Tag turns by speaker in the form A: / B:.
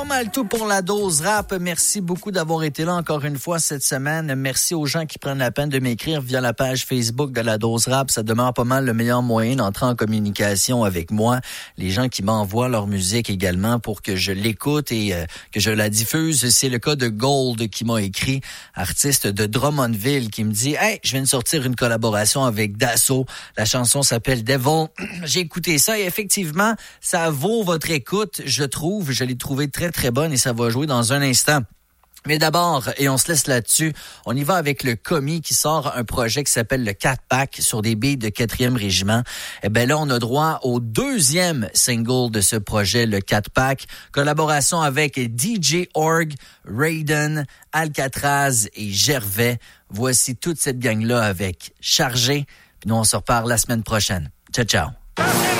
A: Pas mal tout pour la dose rap. Merci beaucoup d'avoir été là encore une fois cette semaine. Merci aux gens qui prennent la peine de m'écrire via la page Facebook de la dose rap. Ça demeure pas mal le meilleur moyen d'entrer en communication avec moi. Les gens qui m'envoient leur musique également pour que je l'écoute et que je la diffuse. C'est le cas de Gold qui m'a écrit, artiste de Drummondville, qui me dit « Hey, je viens de sortir une collaboration avec Dassault. La chanson s'appelle Devil. » J'ai écouté ça et effectivement, ça vaut votre écoute, je trouve. Je l'ai trouvé très bonne et ça va jouer dans un instant. Mais d'abord, et on se laisse là-dessus, on y va avec le Commis qui sort un projet qui s'appelle le 4-Pack sur des beats de 4e régiment. Eh ben là, on a droit au 2e single de ce projet, le 4-Pack. Collaboration avec DJ Org, Raiden, Alcatraz et Gervais. Voici toute cette gang-là avec Chargé. Puis nous, on se reparle la semaine prochaine. Ciao, ciao.